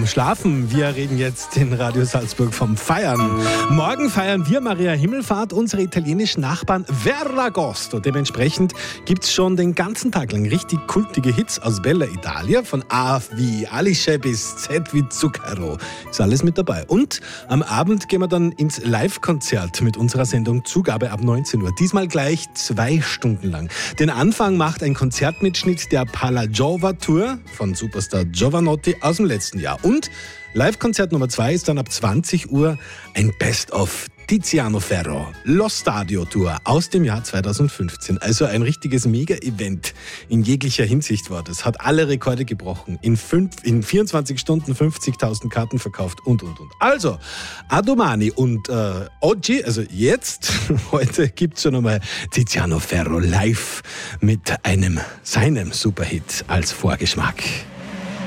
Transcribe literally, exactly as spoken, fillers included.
Schlafen. Wir reden jetzt in Radio Salzburg vom Feiern. Morgen feiern wir Maria Himmelfahrt, unsere italienischen Nachbarn Ferragosto. Dementsprechend gibt es schon den ganzen Tag lang richtig kultige Hits aus Bella Italia. Von A wie Alice bis Z wie Zucchero. Ist alles mit dabei. Und am Abend gehen wir dann ins Live-Konzert mit unserer Sendung Zugabe ab neunzehn Uhr. Diesmal gleich zwei Stunden lang. Den Anfang macht ein Konzertmitschnitt der Palla Giova Tour von Superstar Giovanotti aus dem letzten Jahr. Und Live-Konzert Nummer zwei ist dann ab zwanzig Uhr ein Best-of Tiziano Ferro, Lo Stadio Tour aus dem Jahr zweitausendfünfzehn. Also ein richtiges Mega-Event in jeglicher Hinsicht war das. Hat alle Rekorde gebrochen. In, fünf, in vierundzwanzig Stunden fünfzigtausend Karten verkauft und, und, und. Also, a domani und äh, oggi, also jetzt, heute gibt's schon einmal Tiziano Ferro live mit einem, seinem Superhit als Vorgeschmack.